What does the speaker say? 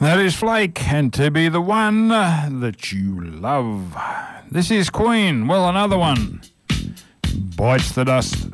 That is Flake, and to be the one that you love. This is Queen. Well, another one bites the dust.